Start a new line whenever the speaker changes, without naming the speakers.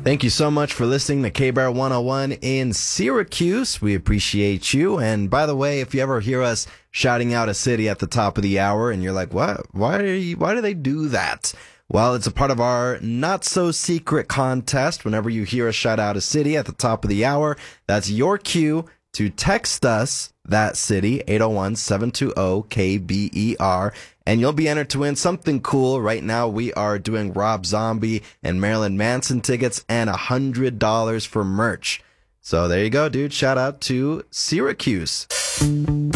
Thank you so much for listening to K-Bear 101 in Syracuse. We appreciate you. And by the way, if you ever hear us shouting out a city at the top of the hour and you're like, what? Why do they do that? Well, it's a part of our not-so-secret contest. Whenever you hear us shout out a city at the top of the hour, that's your cue to text us that city, 801-720-KBER, and you'll be entered to win something cool. Right now, we are doing Rob Zombie and Marilyn Manson tickets and $100 for merch. So there you go, dude. Shout out to Syracuse.